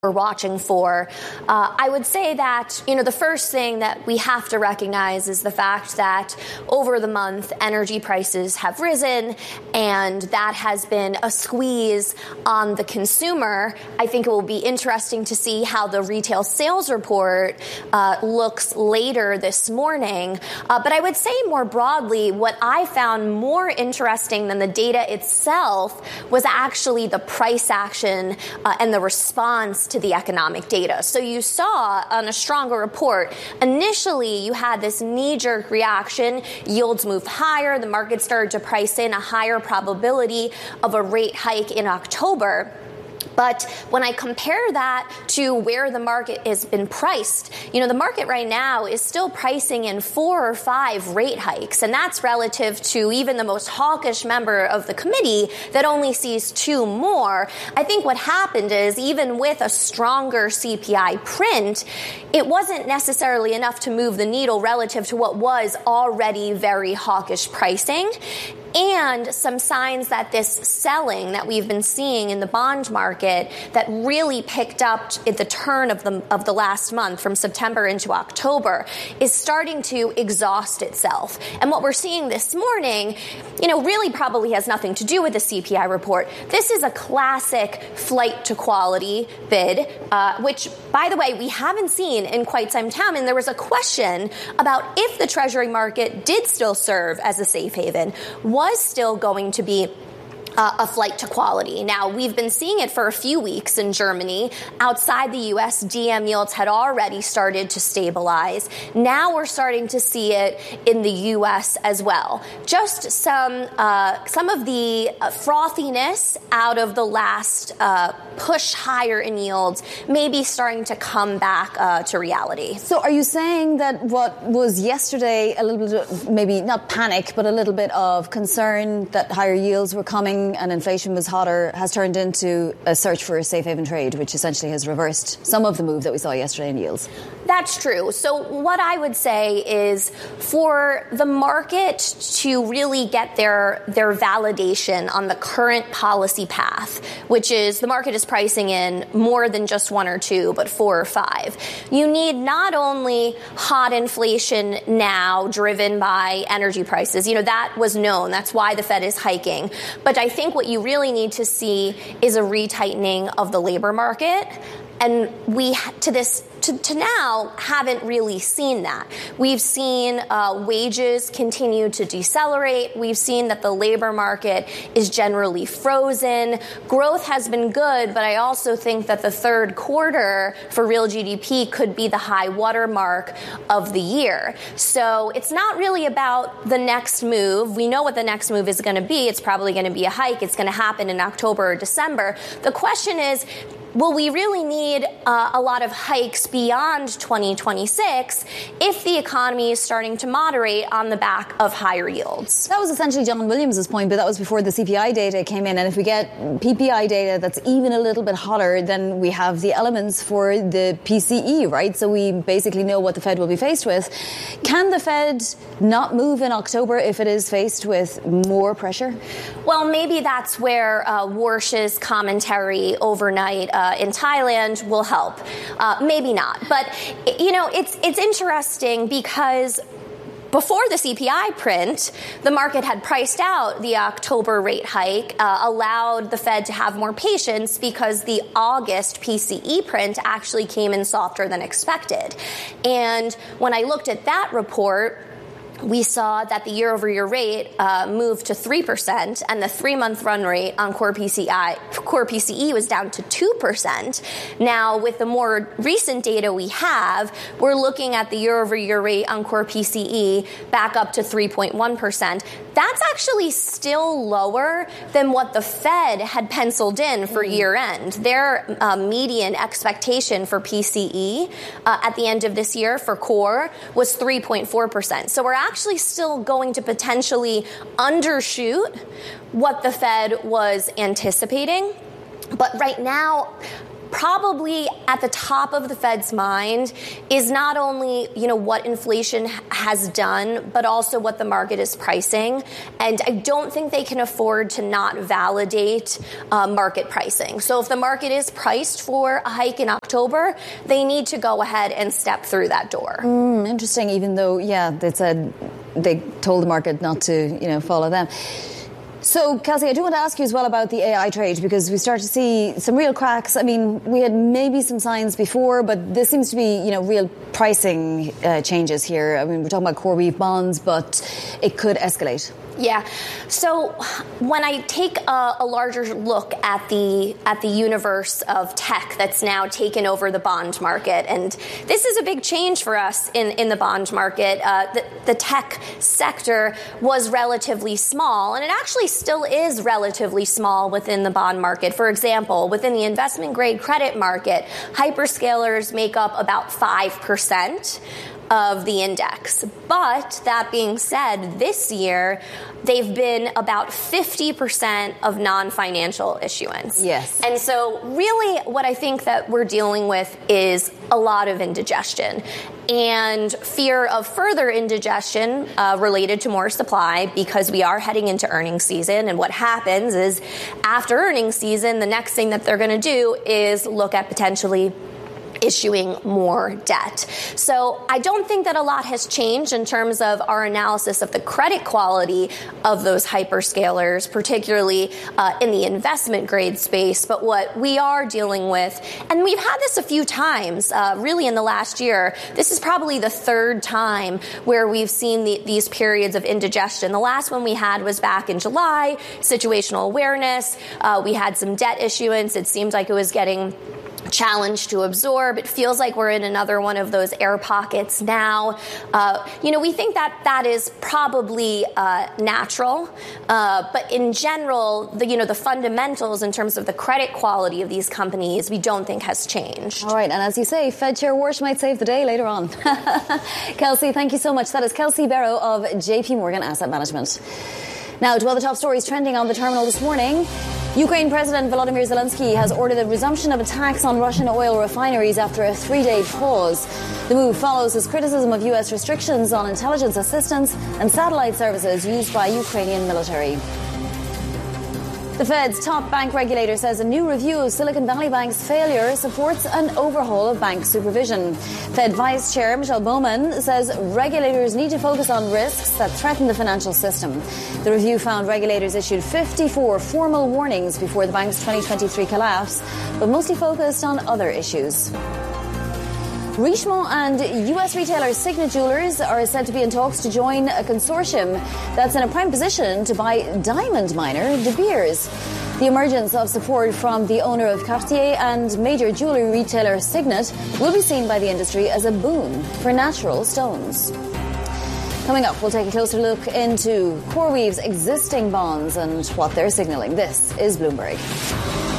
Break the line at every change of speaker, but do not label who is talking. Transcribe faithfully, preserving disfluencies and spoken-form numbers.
we're watching for. Uh, I would say that, you know, the first thing that we have to recognize is the fact that over the month, energy prices have risen, and that has been a squeeze on the consumer. I think it will be interesting to see how the retail sales report uh, looks later this morning. Uh, but I would say more broadly, what I found more interesting than the data itself was actually the price action uh, and the response to the economic data. So you saw on a stronger report, initially you had this knee-jerk reaction, yields moved higher, the market started to price in a higher probability of a rate hike in October. But when I compare that to where the market has been priced, you know, the market right now is still pricing in four or five rate hikes, and that's relative to even the most hawkish member of the committee that only sees two more. I think what happened is, even with a stronger C P I print, it wasn't necessarily enough to move the needle relative to what was already very hawkish pricing. And some signs that this selling that we've been seeing in the bond market that really picked up at the turn of the of the last month from September into October is starting to exhaust itself. And what we're seeing this morning, you know, really probably has nothing to do with the C P I report. This is a classic flight to quality bid, uh, which, by the way, we haven't seen in quite some time. And there was a question about if the Treasury market did still serve as a safe haven. Was still going to be Uh, a flight to quality. Now, we've been seeing it for a few weeks in Germany. Outside the U S, D M yields had already started to stabilize. Now we're starting to see it in the U S as well. Just some uh, some of the uh, frothiness out of the last uh, push higher in yields may be starting to come back uh, to reality.
So are you saying that what was yesterday a little bit of, maybe not panic, but a little bit of concern that higher yields were coming and inflation was hotter has turned into a search for a safe haven trade, which essentially has reversed some of the move that we saw yesterday in yields?
That's true. So what I would say is, for the market to really get their their validation on the current policy path, which is the market is pricing in more than just one or two, but four or five, you need not only hot inflation now driven by energy prices. You know, that was known. That's why the Fed is hiking. But I think what you really need to see is a retightening of the labor market. And we, to this, to, to now, haven't really seen that. We've seen uh, wages continue to decelerate. We've seen that the labor market is generally frozen. Growth has been good, but I also think that the third quarter for real G D P could be the high watermark of the year. So it's not really about the next move. We know what the next move is going to be. It's probably going to be a hike. It's going to happen in October or December. The question is, will we really need uh, a lot of hikes beyond twenty twenty-six if the economy is starting to moderate on the back of higher yields?
That was essentially John Williams' point, but that was before the C P I data came in. And if we get P P I data that's even a little bit hotter, then we have the elements for the P C E, right? So we basically know what the Fed will be faced with. Can the Fed not move in October if it is faced with more pressure?
Well, maybe that's where uh, Warsh's commentary overnight uh, Uh, in Thailand will help. Uh, maybe not. But, you know, it's it's interesting because before the C P I print, the market had priced out the October rate hike, uh, allowed the Fed to have more patience because the August P C E print actually came in softer than expected. And when I looked at that report, we saw that the year-over-year rate uh, moved to three percent, and the three-month run rate on core P C I, core P C E was down to two percent. Now, with the more recent data we have, we're looking at the year-over-year rate on core P C E back up to three point one percent. That's actually still lower than what the Fed had penciled in for year-end. Their uh, median expectation for P C E uh, at the end of this year for core was three point four percent. So we're actually actually still going to potentially undershoot what the Fed was anticipating. But right now, probably at the top of the Fed's mind is not only, you know, what inflation has done, but also what the market is pricing. And I don't think they can afford to not validate uh, market pricing. So if the market is priced for a hike in October, they need to go ahead and step through that door.
Mm, interesting, even though, yeah, they said they told the market not to, you know, follow them. So, Kelsey, I do want to ask you as well about the A I trade, because we start to see some real cracks. I mean, we had maybe some signs before, but there seems to be, you know, real pricing uh, changes here. I mean, we're talking about CoreWeave bonds, but it could escalate.
Yeah. So when I take a, a larger look at the at the universe of tech that's now taken over the bond market, and this is a big change for us in, in the bond market. Uh, the, the tech sector was relatively small, and it actually still is relatively small within the bond market. For example, within the investment grade credit market, hyperscalers make up about five percent of the index. But that being said, this year, they've been about fifty percent of non-financial issuance.
Yes.
And so really what I think that we're dealing with is a lot of indigestion and fear of further indigestion uh, related to more supply, because we are heading into earnings season. And what happens is after earnings season, the next thing that they're going to do is look at potentially issuing more debt. So I don't think that a lot has changed in terms of our analysis of the credit quality of those hyperscalers, particularly uh, in the investment grade space. But what we are dealing with, and we've had this a few times, uh, really in the last year, this is probably the third time where we've seen the, these periods of indigestion. The last one we had was back in July, situational awareness. Uh, we had some debt issuance. It seemed like it was getting challenge to absorb. It feels like we're in another one of those air pockets now. Uh, you know, we think that that is probably uh, natural, uh, but in general, the you know the fundamentals in terms of the credit quality of these companies, we don't think has changed.
All right, and as you say, Fed Chair Warsh might save the day later on. Kelsey, thank you so much. That is Kelsey Barrow of J P Morgan Asset Management. Now, to other top stories trending on the terminal this morning. Ukraine President Volodymyr Zelensky has ordered the resumption of attacks on Russian oil refineries after a three-day pause. The move follows his criticism of U S restrictions on intelligence assistance and satellite services used by Ukrainian military. The Fed's top bank regulator says a new review of Silicon Valley Bank's failure supports an overhaul of bank supervision. Fed Vice Chair Michelle Bowman says regulators need to focus on risks that threaten the financial system. The review found regulators issued fifty-four formal warnings before the bank's twenty twenty-three collapse, but mostly focused on other issues. Richemont and U S retailer Signet Jewelers are said to be in talks to join a consortium that's in a prime position to buy diamond miner De Beers. The emergence of support from the owner of Cartier and major jewelry retailer Signet will be seen by the industry as a boon for natural stones. Coming up, we'll take a closer look into CoreWeave's existing bonds and what they're signaling. This is Bloomberg.